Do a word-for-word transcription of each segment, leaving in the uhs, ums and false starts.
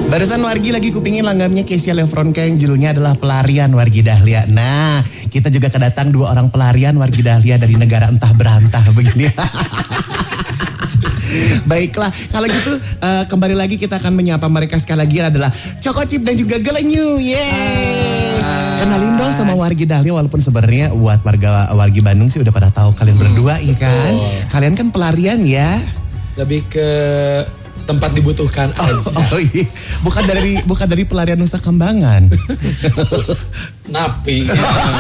Barusan Wargi lagi kupingin langgamnya Kesha Lefronka yang judulnya adalah Pelarian Wargi Dahlia. Nah, kita juga kedatang dua orang pelarian Wargi Dahlia dari negara entah berantah begini. Baiklah, kalau gitu uh, kembali lagi kita akan menyapa mereka sekali lagi adalah Cokocip dan juga Gelenyu. Yeay. Kenalin dong sama Wargi Dahlia, walaupun sebenarnya buat warga Wargi Bandung sih udah pada tahu kalian berdua ya kan. Oh. Kalian kan pelarian ya. Lebih ke tempat dibutuhkan aja. Oh, oh iya, bukan dari bukan dari pelarian Nusa Kambangan. Napi.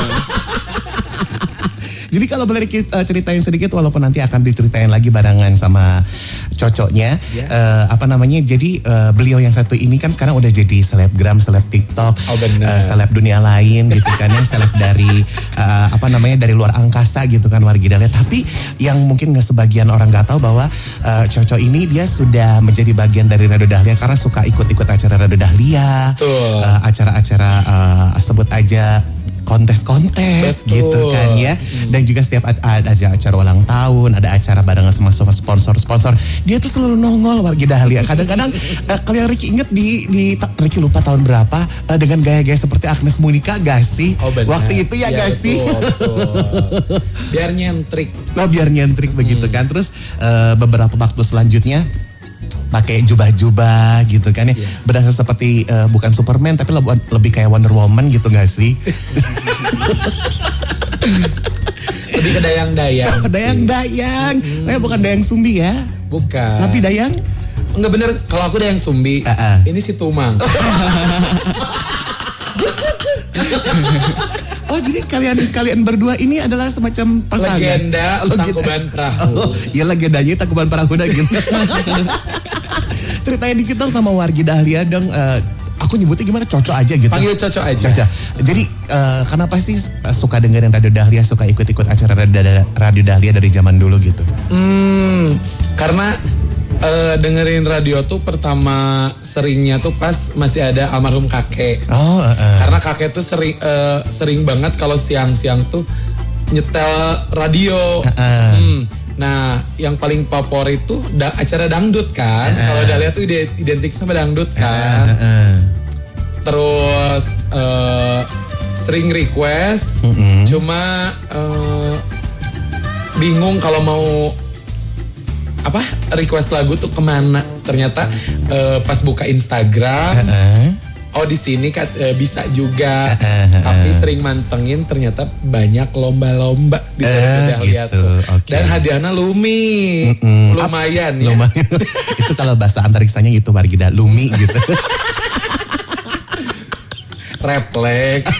Jadi kalau boleh uh, ceritain sedikit, walaupun nanti akan diceritain lagi barengan sama cocoknya, yeah. uh, apa namanya? Jadi uh, beliau yang satu ini kan sekarang udah jadi selebgram, seleb TikTok, oh, uh, seleb dunia lain gitu kan, yang seleb dari uh, apa namanya dari luar angkasa gitu kan Wargi Dahlia. Tapi yang mungkin nggak sebagian orang nggak tahu bahwa uh, cocok ini dia sudah menjadi bagian dari Radio Dahlia karena suka ikut-ikut acara Radio Dahlia, uh, acara-acara uh, sebut aja kontes-kontes. Betul. Gitu kan ya. Hmm. Dan juga setiap ada acara ulang tahun, ada acara barengan sama sponsor-sponsor. Dia tuh selalu nongol Wargi Dahlia. Kadang-kadang uh, kalau yang Ricky inget di, di Ricky lupa tahun berapa uh, dengan gaya-gaya seperti Agnes Monica gak sih? Oh, waktu itu ya, ya gak betul, sih? Betul. Biar nyentrik. Oh, biar nyentrik hmm. begitu kan. Terus uh, beberapa waktu selanjutnya pakai jubah-jubah gitu kan ya. Yeah. Berasa seperti uh, bukan Superman tapi lebih, lebih kayak Wonder Woman gitu gak sih? Lebih ke dayang-dayang. Dayang-dayang. Hmm. Tapi bukan dayang sumbi ya? Bukan. Tapi dayang? Enggak bener, kalau aku dayang sumbi. Uh-uh. Ini si Tumang. Oh, jadi kalian kalian berdua ini adalah semacam pasangan. Legenda oh, Tangkuban Perahu. Oh, iya legendanya Tangkuban Perahu dah gitu. Ceritain dikit dong sama Wargi Dahlia dong. Uh, aku nyebutnya gimana? Cocok aja gitu. Panggil Cocok aja. Cocok. Jadi uh, kenapa sih suka dengerin Radio Dahlia, suka ikut-ikut acara Radio Dahlia dari zaman dulu gitu? Hmm, karena Uh, dengerin radio tuh pertama seringnya tuh pas masih ada almarhum kakek. Oh, uh, uh. Karena kakek tuh sering uh, sering banget kalau siang-siang tuh nyetel radio. Uh, uh. Hmm. Nah, yang paling favorit tuh da- acara dangdut kan. Uh, uh. Kalau Dahlia tuh identik sama dangdut kan. Uh, uh, uh. Terus uh, sering request, uh-uh. cuma uh, bingung kalau mau apa request lagu tuh kemana. Ternyata uh, pas buka Instagram, uh-uh. oh di sini kan uh, bisa juga, uh-uh. tapi sering mantengin ternyata banyak lomba-lomba di uh, Dahlia gitu. Tuh. Okay. Dan hadiahnya lumi, mm-mm. lumayan Ap, ya. Lumayan. Itu kalau bahasa antariksanya gitu Wargi Dahlia, lumi gitu. Refleks.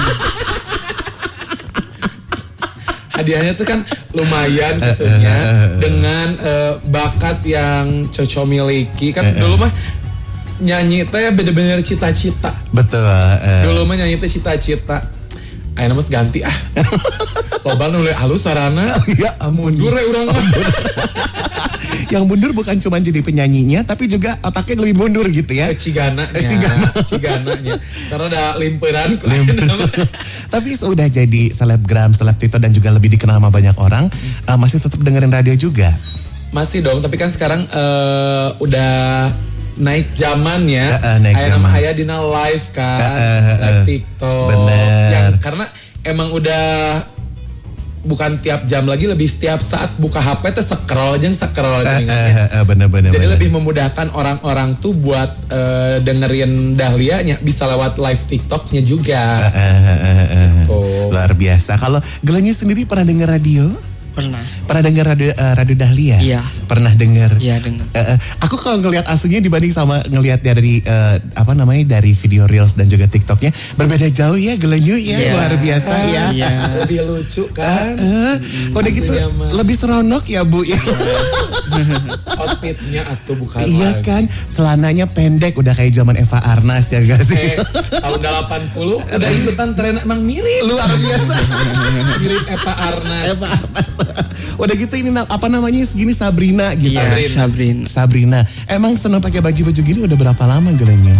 Hadiahnya tuh kan lumayan tentunya uh, uh, uh, dengan uh, bakat yang Coco miliki kan. uh, uh. Dulu mah nyanyi teh bener-bener cita-cita. Betul. Uh. Dulu mah nyanyi teh cita-cita. Ayeuna mah ganti ah. Loba nu halus sarana. Oh, ya mundur we urang mah. Yang mundur bukan cuma jadi penyanyinya tapi juga otaknya lebih mundur gitu ya. Cigananya. Cigana. Cigananya. Karena ada limperan. Tapi sudah jadi selebgram, seleb TikTok dan juga lebih dikenal sama banyak orang, uh, masih tetap dengerin radio juga? Masih dong, tapi kan sekarang uh, udah naik zaman ya. Uh, uh, naik Aya nama aya dina live kan, uh, uh, uh, live TikTok. Bener. Yang karena emang udah bukan tiap jam lagi, lebih setiap saat buka H P tuh scroll aja scroll aja. Uh, uh, uh, bener-bener. Jadi bener. lebih memudahkan orang-orang tuh buat uh, dengerin Dahlia-nya bisa lewat live TikTok-nya juga. Uh, uh, uh, uh, uh. Oh. Luar biasa. Kalau Gelenyu sendiri pernah denger radio? Pernah. Pernah dengar radio, uh, radio Dahlia? Iya. Pernah dengar? Iya dengar. Uh, uh, aku kalau ngelihat aslinya dibanding sama ngelihat dari uh, apa namanya dari video reels dan juga TikToknya berbeda jauh ya Gelenyu ya, yeah. Luar biasa uh, ya. Iya. Lebih lucu kan. Uh, uh, hmm, udah gitu mah lebih seronok ya Bu ya. Outfitnya atuh bukan. Iya lagi. Kan, celananya pendek udah kayak zaman Eva Arnas ya gak sih? Eh, tahun delapan puluh udah ikutan tren emang mirip. Luar biasa. Mirip Eva Arnas. Eva Arnas. Udah gitu ini apa namanya segini Sabrina gitu. Iya, Sabrina. Sabrina. Emang seneng pakai baju-baju gini udah berapa lama Gelenyu?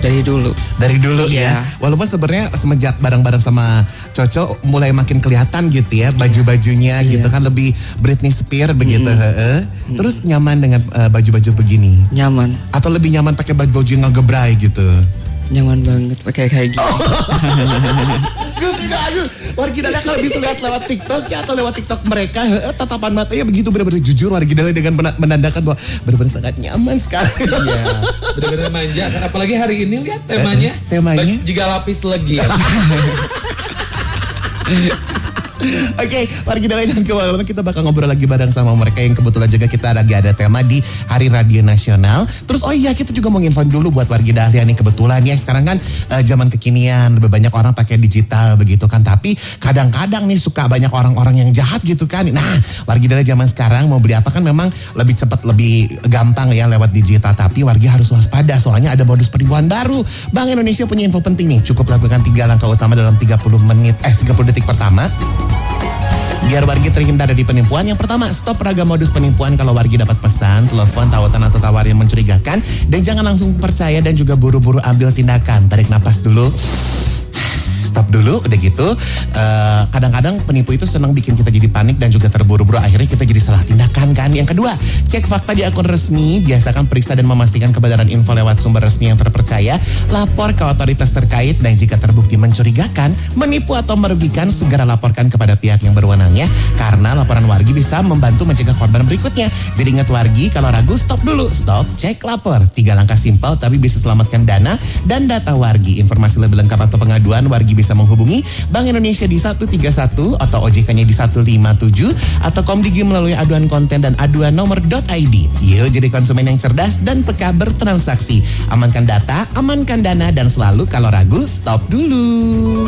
Dari dulu. Dari dulu Iya. ya. Walaupun sebenarnya semenjak bareng-bareng sama Coco mulai makin kelihatan gitu ya baju-bajunya Iya. gitu kan lebih Britney Spears begitu. Mm-mm. heeh. Terus nyaman dengan uh, baju-baju begini? Nyaman. Atau lebih nyaman pakai baju-baju yang ngegebrai gitu? Nyaman banget pakai kayak gini. Gus tidak Gus. Wargidala kalau bisa lihat lewat TikTok ya atau lewat TikTok mereka, heeh, tatapan matanya begitu benar-benar jujur Wargidala dengan mena- menandakan bahwa benar-benar sangat nyaman sekali. Iya, benar-benar manja kan. Apalagi hari ini lihat temanya. Temanya? Bag- Jika lapis legit. Oke, Wargidala jangan kemana-mana, kita bakal ngobrol lagi bareng sama mereka yang kebetulan juga kita lagi ada tema di Hari Radio Nasional. Terus oh iya kita juga mau nginfoin dulu buat Wargidala nih kebetulan ya sekarang kan uh, zaman kekinian lebih banyak orang pakai digital begitu kan. Tapi kadang-kadang nih suka banyak orang-orang yang jahat gitu kan. Nah Wargidala zaman sekarang mau beli apa kan memang lebih cepat lebih gampang ya lewat digital. Tapi wargi harus waspada soalnya ada modus penipuan baru. Bank Indonesia punya info penting nih. Cukup lakukan tiga langkah utama dalam tiga puluh menit eh tiga puluh detik pertama. Biar wargi terhindar dari penipuan. Yang pertama, stop ragam modus penipuan kalau wargi dapat pesan, telepon, tautan atau tawar yang mencurigakan. Dan jangan langsung percaya dan juga buru-buru ambil tindakan. Tarik napas dulu. Stop dulu, udah gitu. Uh, kadang-kadang penipu itu senang bikin kita jadi panik dan juga terburu-buru. Akhirnya kita jadi salah tindakan kan. Yang kedua, cek fakta di akun resmi. Biasakan periksa dan memastikan kebenaran info lewat sumber resmi yang terpercaya. Lapor ke otoritas terkait dan jika terbukti mencurigakan, menipu atau merugikan, segera laporkan kepada pihak yang berwenang ya. Karena laporan wargi bisa membantu mencegah korban berikutnya. Jadi ingat wargi, kalau ragu stop dulu. Stop, cek, lapor. Tiga langkah simpel tapi bisa selamatkan dana dan data wargi. Informasi lebih lengkap atau pengaduan wargi bisa menghubungi Bank Indonesia di satu tiga satu atau O J K-nya di satu lima tujuh atau Komdigi melalui aduan konten dan aduan nomor .id. Yuk jadi konsumen yang cerdas dan peka bertransaksi. Amankan data, amankan dana dan selalu kalau ragu stop dulu.